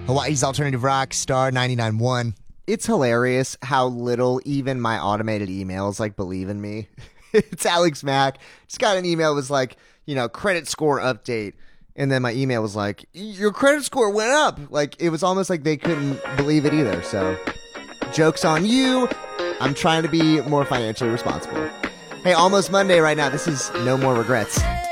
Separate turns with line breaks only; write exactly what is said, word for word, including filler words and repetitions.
Hawaii's alternative rock, Star ninety-nine point one.
It's hilarious how little even my automated emails like believe in me. It's Alex Mack. Just got an email that was like, you know, credit score update. And then my email was like, your credit score went up. Like, it was almost like they couldn't believe it either. So, joke's on you. I'm trying to be more financially responsible. Hey, almost Monday right now. This is No More Regrets.